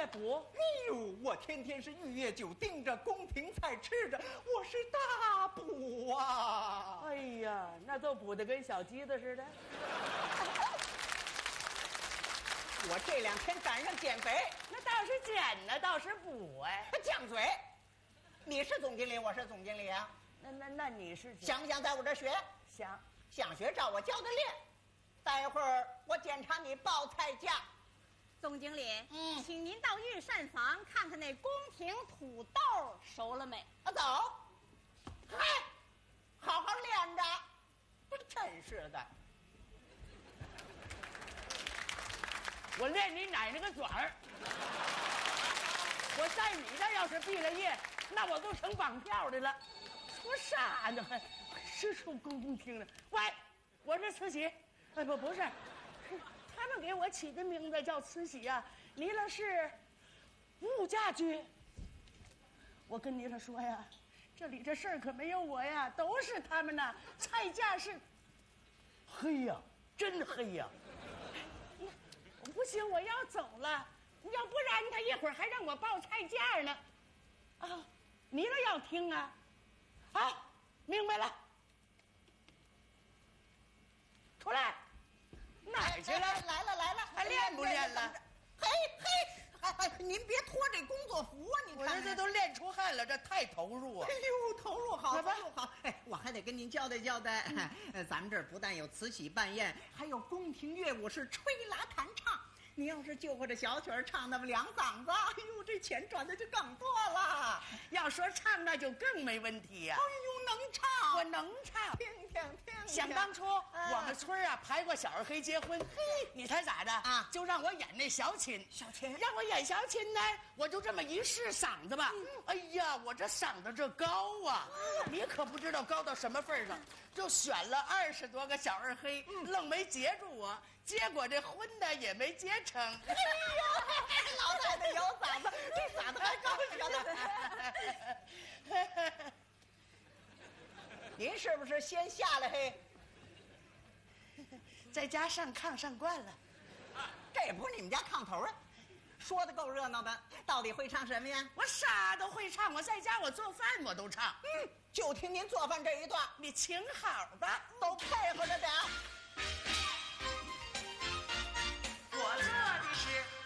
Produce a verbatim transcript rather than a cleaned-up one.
补？ 哎呦，我天天是玉液酒盯着，宫廷菜吃着，我是大补啊！ 哎呀，那都补的跟小鸡子似的。 我这两天赶上减肥， 那倒是减呢，倒是补哎。 犟嘴！你是总经理，我是总经理啊。 那那那你是想不想在我这儿学？ 想想学，照我教的练。待会儿我检查你报菜价。 总经理， 嗯， 请您到御膳房看看那宫廷土豆熟了没？ 啊，走。嗨，好好练着。不是，真是的。 我练你奶奶个卷儿！我在你这要是毕了业，那我都成绑票的了。说啥呢？还是说公公听着？喂，我是慈禧，哎不不是，他们给我起的名字叫慈禧呀、啊。弥勒是物价局。我跟弥勒说呀，这里这事儿可没有我呀，都是他们呐。菜价是黑呀，真黑呀。不行，我要走了，要不然他一会儿还让我报菜价呢。啊，弥勒要听啊。好，明白了。出来，哪儿去了？ 来了来了， 还练不练了？ 嘿嘿，哎哎，您别脱这工作服啊！你看， 我这都练出汗了，这太投入啊！ 哎呦，投入好，投入好。哎，我还得跟您交代交代，呃，咱们这儿不但有慈禧办宴，还有宫廷乐舞是吹拉弹唱。你要是就会这小曲儿唱那么两嗓子，哎呦，这钱赚的就更多了。 要说唱，那就更没问题呀、啊。 哎呦，能唱， 我能唱。 听听听。 想当初、啊、我们村啊排过小二黑结婚，嘿，你猜咋的啊？就让我演那小琴， 小琴， 让我演小琴呢，我就这么一试嗓子吧，嗯、哎呀，我这嗓子这高啊，嗯、你可不知道高到什么份上，就选了二十多个小二黑，嗯、愣没接住我。结果这婚呢也没结成。哎呀，老太太有嗓子，这嗓子还高着呢。您是不是先下来嘿？ 在家上炕上惯了， 这也不是你们家炕头啊。说的够热闹的，到底会唱什么呀？ 我啥都会唱，我在家我做饭我都唱。 嗯，就听您做饭这一段， 你请好吧， 都配合着点。 我做的是